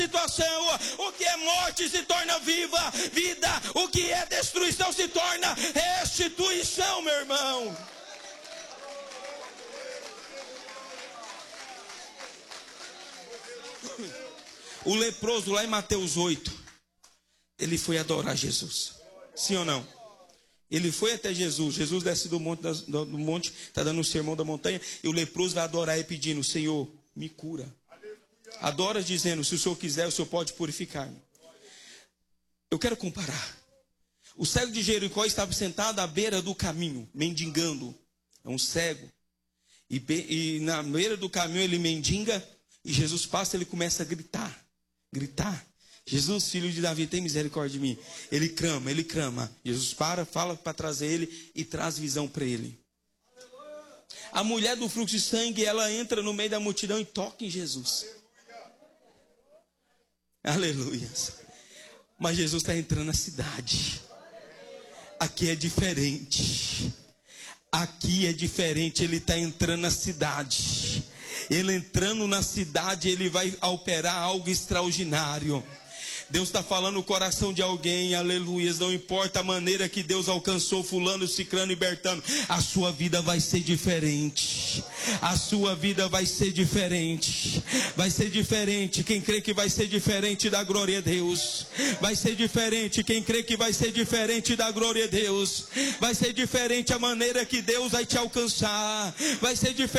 situação. O que é morte se torna vida. O que é destruição se torna restituição, meu irmão. O leproso lá em Mateus 8, ele foi adorar Jesus. Sim ou não? Ele foi até Jesus. Jesus desce do monte, está dando um sermão da montanha, e o leproso vai adorar e pedindo: Senhor, me cura. Adora dizendo: se o Senhor quiser, o Senhor pode purificar-me. Eu quero comparar. O cego de Jericó estava sentado à beira do caminho, mendigando. É um cego. E na beira do caminho ele mendiga, e Jesus passa e ele começa a gritar. Jesus, filho de Davi, tem misericórdia de mim. Ele clama. Jesus fala para trazer ele e traz visão para ele. A mulher do fluxo de sangue, ela entra no meio da multidão e toca em Jesus. Aleluia. Mas Jesus está entrando na cidade. Aqui é diferente. Ele está entrando na cidade. Ele entrando na cidade, ele vai operar algo extraordinário. Deus está falando no coração de alguém, aleluia. Não importa a maneira que Deus alcançou fulano, ciclano e bertano, a sua vida vai ser diferente. A sua vida vai ser diferente. Vai ser diferente. Quem crê que vai ser diferente, dá glória a Deus. Vai ser diferente. Quem crê que vai ser diferente, dá glória a Deus. Vai ser diferente a maneira que Deus vai te alcançar. Vai ser diferente